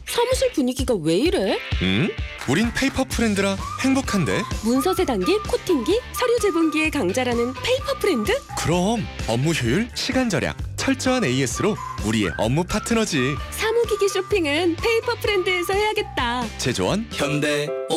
사무실 분위기가 왜 이래? 우린 페이퍼 프렌드라 행복한데? 문서 세단기, 코팅기, 서류 제본기의 강자라는 페이퍼 프렌드? 그럼 업무 효율, 시간 절약, 철저한 AS로 우리의 업무 파트너지. 사무기기 쇼핑은 페이퍼 프렌드에서 해야겠다. 제조원 현대